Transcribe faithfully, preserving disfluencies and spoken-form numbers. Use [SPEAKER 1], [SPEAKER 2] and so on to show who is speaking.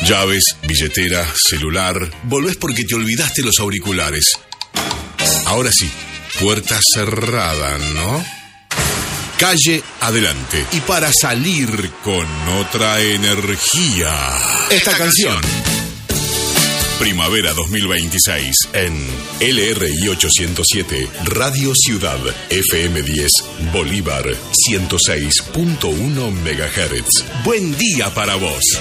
[SPEAKER 1] Llaves, billetera, celular. Volvés porque te olvidaste los auriculares. Ahora sí, puerta cerrada, ¿no? Calle adelante. Y para salir con otra energía, esta canción. Primavera dos mil veintiséis en L R I ochocientos siete, Radio Ciudad, F M diez, Bolívar, ciento seis punto uno megahertz. Buen día para vos.